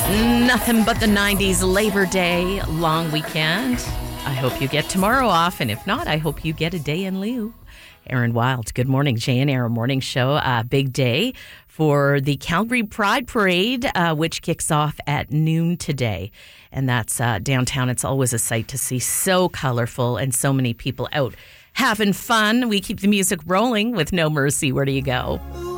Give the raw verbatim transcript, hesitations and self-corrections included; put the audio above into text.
Nothing but the nineties Labor Day long weekend. I hope you get tomorrow off, and if not, I hope you get a day in lieu. Aaron Wild, good morning. Jay and Aaron Morning Show. Uh, big day for the Calgary Pride Parade, uh, which kicks off at noon today. And that's uh, downtown. It's always a sight to see. So colorful and so many people out having fun. We keep the music rolling with No Mercy. Where do you go?